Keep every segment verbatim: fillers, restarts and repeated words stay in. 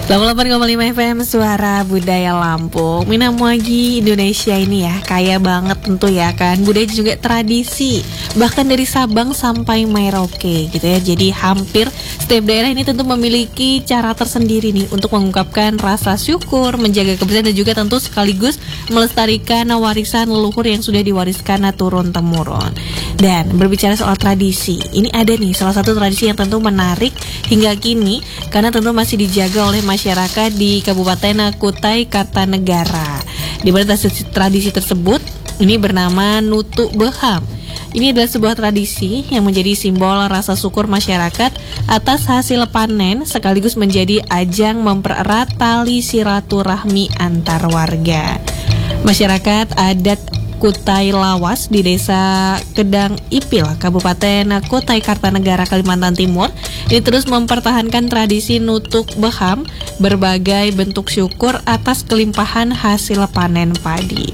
delapan puluh delapan koma lima F M Suara Budaya Lampung. Mina Muagi Indonesia ini ya kaya banget tentu ya kan. Budaya juga tradisi, bahkan dari Sabang sampai Merauke gitu ya. Jadi hampir setiap daerah ini tentu memiliki cara tersendiri nih untuk mengungkapkan rasa syukur, menjaga kebersihan dan juga tentu sekaligus melestarikan warisan leluhur yang sudah diwariskan turun-temurun. Dan berbicara soal tradisi, ini ada nih salah satu tradisi yang tentu menarik hingga kini karena tentu masih dijaga oleh masyarakat di Kabupaten Kutai Kartanegara. Di mana tradisi tersebut ini bernama Nutuk Beham. Ini adalah sebuah tradisi yang menjadi simbol rasa syukur masyarakat atas hasil panen sekaligus menjadi ajang mempererat tali silaturahmi antar warga. Masyarakat adat Kutai Lawas di Desa Kedang Ipil, Kabupaten Kutai Kartanegara, Kalimantan Timur, ini terus mempertahankan tradisi Nutuk Beham berbagai bentuk syukur atas kelimpahan hasil panen padi.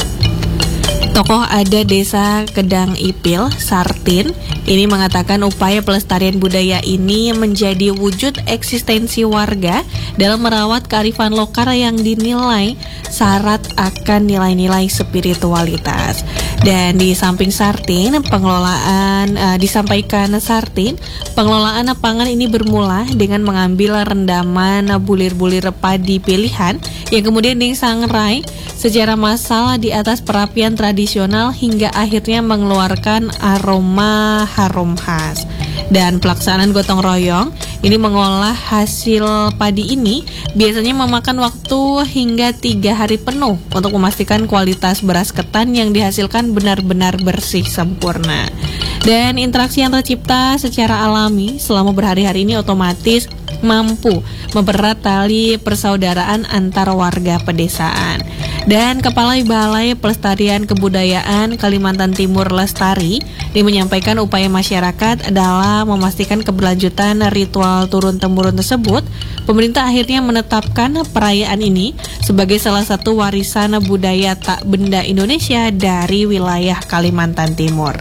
Tokoh adat Desa Kedang Ipil, Sartin, ini mengatakan upaya pelestarian budaya ini menjadi wujud eksistensi warga dalam merawat kearifan lokal yang dinilai syarat akan nilai-nilai spiritualitas. Dan di samping Sartin, pengelolaan uh, disampaikan Sartin, pengelolaan pangan ini bermula dengan mengambil rendaman bulir-bulir padi pilihan yang kemudian disangrai secara massal di atas perapian tradisional hingga akhirnya mengeluarkan aroma harum khas. Dan pelaksanaan gotong royong ini mengolah hasil padi ini biasanya memakan waktu hingga tiga hari penuh untuk memastikan kualitas beras ketan yang dihasilkan benar-benar bersih sempurna. Dan interaksi yang tercipta secara alami selama berhari-hari ini otomatis mampu mempererat tali persaudaraan antar warga pedesaan. Dan Kepala Balai Pelestarian Kebudayaan Kalimantan Timur Lestari ini menyampaikan upaya masyarakat dalam memastikan keberlanjutan ritual turun-temurun tersebut. Pemerintah akhirnya menetapkan perayaan ini sebagai salah satu warisan budaya tak benda Indonesia dari wilayah Kalimantan Timur.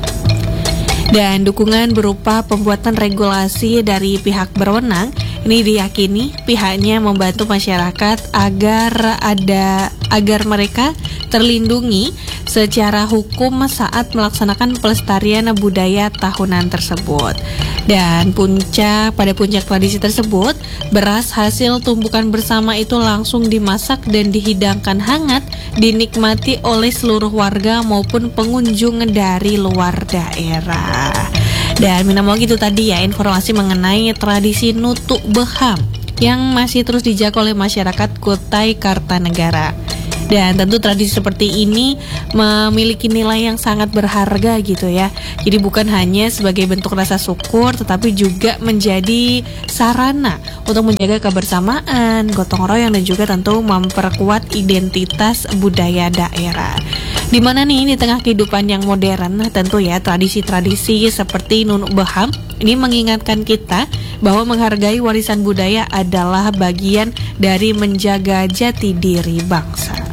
Dan dukungan berupa pembuatan regulasi dari pihak berwenang ini diyakini pihaknya membantu masyarakat agar ada agar mereka terlindungi secara hukum saat melaksanakan pelestarian budaya tahunan tersebut. Dan puncak pada puncak tradisi tersebut, beras hasil tumbukan bersama itu langsung dimasak dan dihidangkan hangat, dinikmati oleh seluruh warga maupun pengunjung dari luar daerah. Dan minamau gitu tadi ya informasi mengenai tradisi Nutuk Beham yang masih terus dijaga oleh masyarakat Kutai Kartanegara. Dan tentu tradisi seperti ini memiliki nilai yang sangat berharga gitu ya. Jadi bukan hanya sebagai bentuk rasa syukur, tetapi juga menjadi sarana untuk menjaga kebersamaan, gotong royong, dan juga tentu memperkuat identitas budaya daerah. Di mana nih di tengah kehidupan yang modern, tentu ya tradisi-tradisi seperti Nutuk Beham ini mengingatkan kita bahwa menghargai warisan budaya adalah bagian dari menjaga jati diri bangsa.